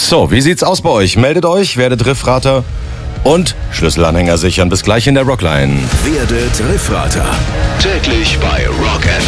So, wie sieht's aus bei euch? Meldet euch, werdet Riffrater und Schlüsselanhänger sichern. Bis gleich in der Rockline. Werdet Riffrater. Täglich bei Rock FM.